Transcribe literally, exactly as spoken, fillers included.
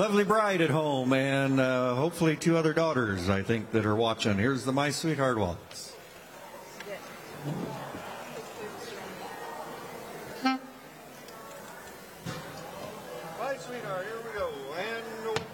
lovely bride at home, and uh, hopefully two other daughters, I think, that are watching. Here's the My Sweetheart Waltz.